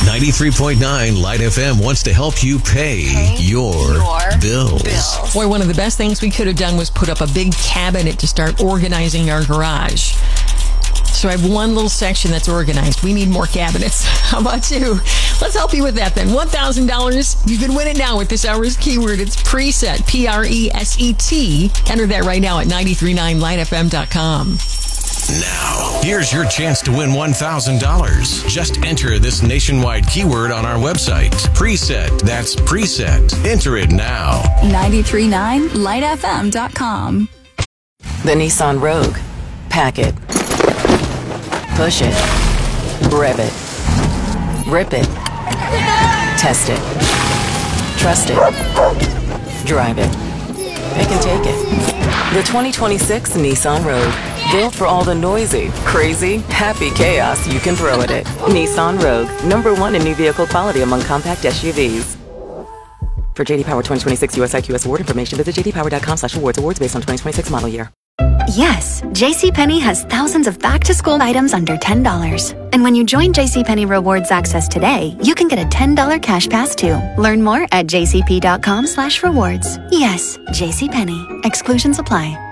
93.9 Light FM wants to help you pay your bills. Boy, one of the best things we could have done was put up a big cabinet to start organizing our garage. So I have one little section that's organized. We need more cabinets. How about you? Let's help you with that then. $1,000. You can win it now with this hour's keyword. It's preset. P-R-E-S-E-T. Enter that right now at 939lightfm.com. Now, here's your chance to win $1,000. Just enter this nationwide keyword on our website. Preset. That's preset. Enter it now. 939lightfm.com. The Nissan Rogue. Pack it. Push it. Rev it. Rip it. Test it. Trust it. Drive it. Pick and take it. The 2026 Nissan Rogue. Built for all the noisy, crazy, happy chaos you can throw at it. Nissan Rogue. #1 in new vehicle quality among compact SUVs. For JD Power 2026 US IQS award information, visit jdpower.com/awards. Awards based on 2026 model year. Yes, JCPenney has thousands of back-to-school items under $10. And when you join JCPenney Rewards Access today, you can get a $10 cash pass too. Learn more at jcp.com/rewards. Yes, JCPenney. Exclusions apply.